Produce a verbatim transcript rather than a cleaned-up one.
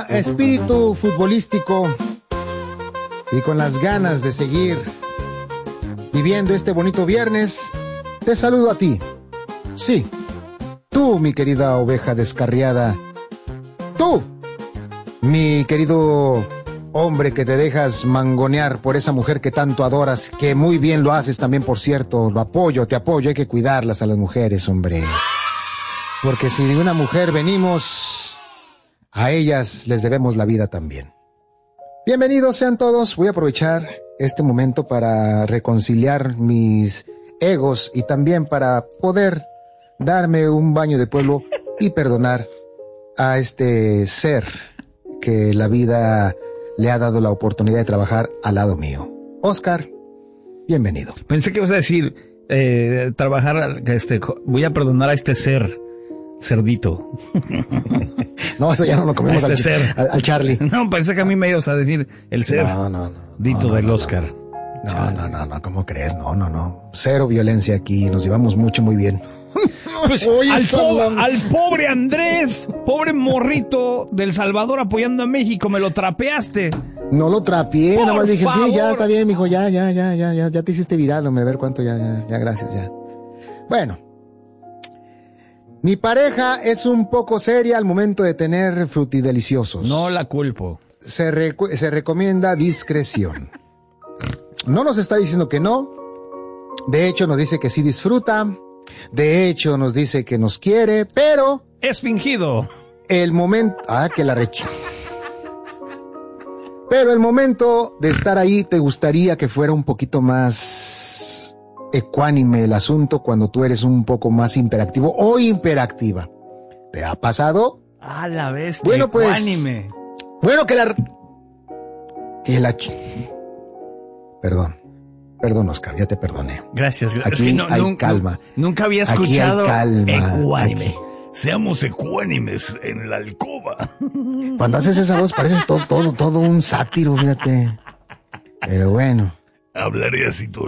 espíritu futbolístico y con las ganas de seguir viviendo este bonito viernes, te saludo a ti. Sí, tú, mi querida oveja descarriada. Tú, mi querido hombre que te dejas mangonear por esa mujer que tanto adoras, que muy bien lo haces también, por cierto. Lo apoyo, te apoyo, hay que cuidarlas a las mujeres, hombre. Porque si de una mujer venimos, a ellas les debemos la vida también. Bienvenidos sean todos. Voy a aprovechar este momento para reconciliar mis egos y también para poder darme un baño de pueblo y perdonar a este ser que la vida le ha dado la oportunidad de trabajar al lado mío. Oscar, bienvenido. Pensé que ibas a decir, eh, trabajar, este, voy a perdonar a este ser, cerdito. No, eso ya no lo comemos este al, ser. Al, al Charlie. No, pensé que a mí me ibas a decir el ser. No, no, no. Dito no, no, del no, Oscar. No, no, no, no, ¿cómo crees? No, no, no. Cero violencia aquí, nos llevamos mucho, muy bien. Pues al, po al pobre Andrés, pobre morrito del Salvador apoyando a México, me lo trapeaste. No lo trapeé, nada más dije, favor. sí, ya está bien, mijo, ya, ya, ya, ya, ya, ya te hiciste viral, hombre, a ver cuánto, ya, ya, ya, gracias, ya. Bueno, mi pareja es un poco seria al momento de tener frutideliciosos. No la culpo. Se, re se recomienda discreción. No nos está diciendo que no, de hecho nos dice que sí disfruta. De hecho, nos dice que nos quiere, pero... Es fingido. El momento... Ah, que la recha. Pero el momento de estar ahí, ¿te gustaría que fuera un poquito más ecuánime el asunto cuando tú eres un poco más hiperactivo o hiperactiva? ¿Te ha pasado? A la bestia, bueno, pues, ecuánime. Bueno, que la... Que la... Perdón. Perdón, Oscar, ya te perdoné. Gracias. Aquí es que no, hay nunca, calma. Nunca había escuchado Aquí hay calma. ecuánime. Aquí. Seamos ecuánimes en la alcoba. Cuando haces esa voz pareces todo, todo, todo un sátiro, fíjate. Pero bueno. Hablaré así todo